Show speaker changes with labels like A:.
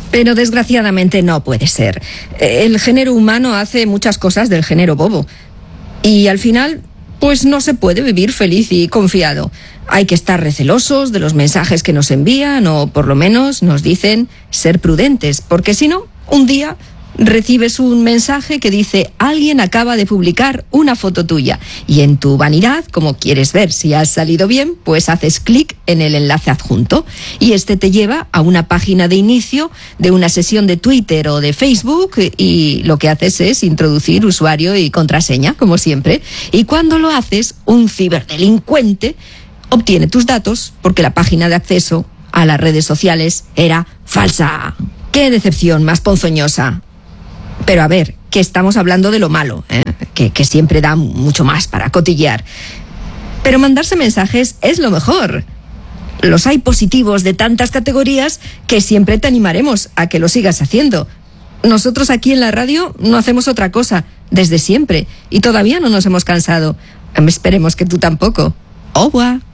A: Pero desgraciadamente no puede ser. El género humano hace muchas cosas del género bobo. Y al final, pues no se puede vivir feliz y confiado. Hay que estar recelosos de los mensajes que nos envían, o por lo menos nos dicen ser prudentes, porque si no, un día recibes un mensaje que dice: alguien acaba de publicar una foto tuya, y en tu vanidad, como quieres ver si has salido bien, pues haces clic en el enlace adjunto, y este te lleva a una página de inicio de una sesión de Twitter o de Facebook, y lo que haces es introducir usuario y contraseña, como siempre, y cuando lo haces, un ciberdelincuente obtiene tus datos porque la página de acceso a las redes sociales era falsa. ¡Qué decepción más ponzoñosa! Pero a ver, que estamos hablando de lo malo, que siempre da mucho más para cotillear. Pero mandarse mensajes es lo mejor. Los hay positivos de tantas categorías que siempre te animaremos a que lo sigas haciendo. Nosotros aquí en la radio no hacemos otra cosa, desde siempre, y todavía no nos hemos cansado. Esperemos que tú tampoco. ¡Au revoir!